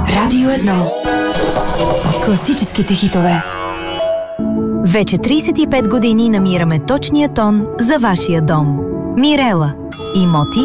Радио 1. Класическите хитове. Вече 35 години намираме точния тон за вашия дом. Мирела. Имоти,